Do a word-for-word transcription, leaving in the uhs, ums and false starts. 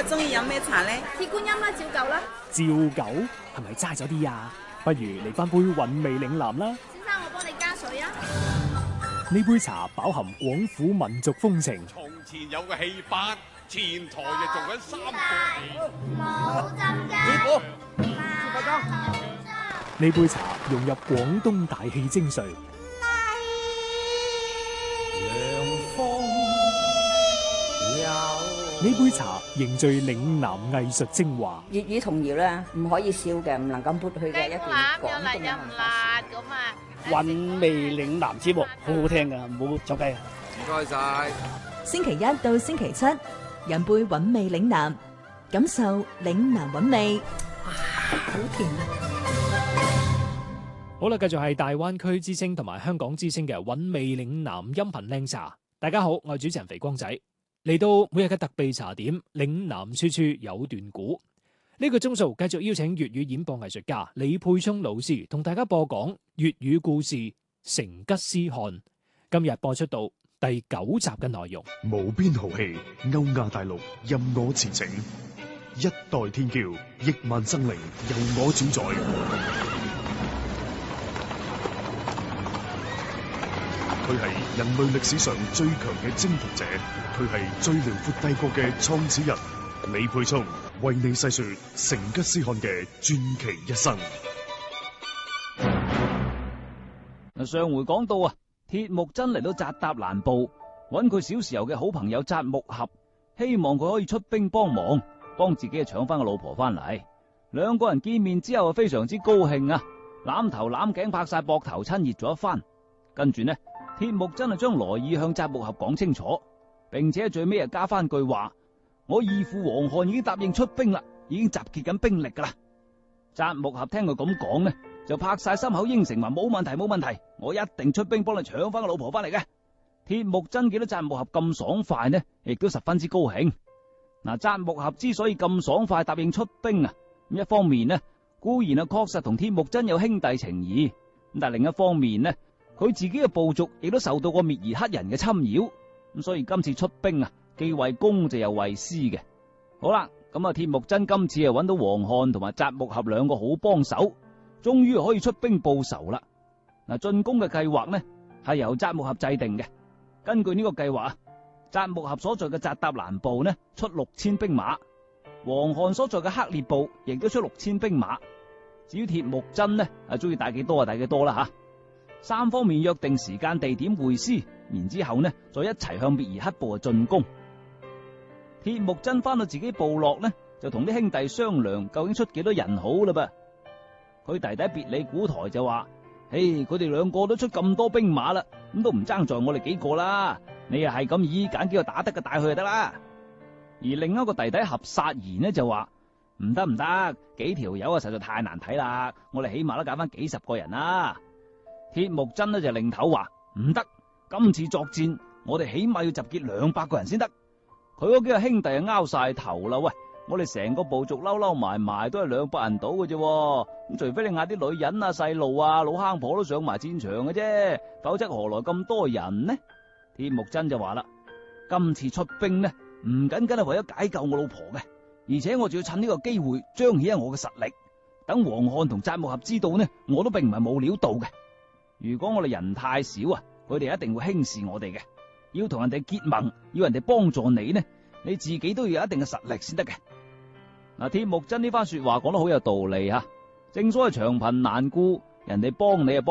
中意飲咩茶呢？ 鐵觀音啦，照舊啦。 照舊係咪齋咗啲啊？不如嚟翻杯韻味嶺南啦。 先生，我幫你加水啊。 呢杯茶飽含廣府民族風情。 從前有個戲班，前台就做緊三個冇浸㗎。 師傅， 呢杯茶融入廣東大氣精髓。呢杯茶凝聚嶺南藝術精華。 粵語童謠咧，唔可以少嘅，唔能夠抹去嘅一段廣東嘅文化。 咁啊！ 韻味嶺南節目好好聽噶，唔好走雞啊！ 唔該晒。 星期一到星期七，飲杯韻味嶺南，感受嶺南韻味。哇，好甜啊！ 好啦，繼續係大灣區之聲同埋香港之聲嘅韻味嶺南音頻靚茶。大家好，我係主持人肥光仔。嚟到每日嘅特備茶點，嶺南處處有段古。呢個鐘數繼續邀請粵語演播藝術家李沛聰老師同大家播講粵語故事《成吉思汗》。今日播出到第九集嘅內容。 無邊豪氣，歐亞大陸任我馳騁，一代天驕，億萬生靈由我主宰。佢係人類歷史上最強嘅征服者，佢係最遼闊帝國嘅創始人。李沛聰為你細說成吉思汗嘅傳奇一生。 嗱，上回講到啊，鐵木真嚟到扎達蘭部，揾佢小時候嘅好朋友扎木合，希望佢可以出兵幫忙，幫自己搶翻個老婆翻嚟。兩個人見面之後啊，非常之高興啊，攬頭攬頸拍晒膊頭，親熱咗一番。跟住呢，鐵木真係將來意向扎木合講清楚，並且最尾啊加翻句話：我義父王翰已經答應出兵啦，已經集結緊兵力噶啦。扎木合聽佢咁講呢，就拍晒心口應承話冇問題冇問題，我一定出兵幫你搶翻個老婆翻嚟嘅。鐵木真見到扎木合咁爽快呢，亦都十分之高興。嗱，扎木合之所以咁爽快答應出兵啊，咁一方面呢固然啊確實同鐵木真有兄弟情誼，咁但係另一方面呢，佢自己嘅部族亦都受到過滅兒黑人嘅侵擾，咁所以今次出兵啊，既為公就又為私嘅。好啦，咁啊鐵木真今次啊揾到王翰同埋扎木合兩個好幫手，終於可以出兵報仇啦。嗱，進攻嘅計劃呢係由扎木合制定嘅。根據呢個計劃啊，扎木合所在嘅扎達蘭部呢出六千兵馬，王翰所在嘅克烈部亦都出六千兵馬。至於鐵木真呢，啊中意帶幾多啊帶幾多啦吓。三方面約定時間地點會師，然之後呢再一齊向滅兒黑部啊進攻。鐵木真翻到自己部落呢，就同啲兄弟商量究竟出幾多人好啦噃。佢弟弟別里古台就話：誒，佢哋兩個都出咁多兵馬啦，咁都唔爭在我哋幾個啦。你又係咁意揀幾個打得嘅帶去就得啦。而另一個弟弟合薩兒呢就話：唔得唔得，幾條友啊實在太難睇啦，我哋起碼都揀翻幾十個人啦。鐵木真呢就擰頭話：唔得，今次作戰我哋起碼要集結兩百個人先得。佢嗰幾個兄弟啊拗晒頭啦，喂，我哋成個部族撈撈埋埋都係兩百人到嘅啫，咁除非你嗌啲女人啊、細路啊、老坑婆都上埋戰場嘅啫，否則何來咁多人呢？鐵木真就話啦：今次出兵呢，唔僅僅係為咗解救我老婆嘅，而且我仲要趁呢個機會彰顯下我嘅實力，等王翰同扎木合知道呢，我都並唔係冇料到嘅。如果我哋人太少啊，佢哋一定會輕視我哋嘅。要同人哋結盟，要人哋幫助你呢，你自己都要有一定嘅實力先得嘅。嗱，鐵木真呢番說話講得好有道理吓，正所謂長貧難顧，人哋幫你啊幫。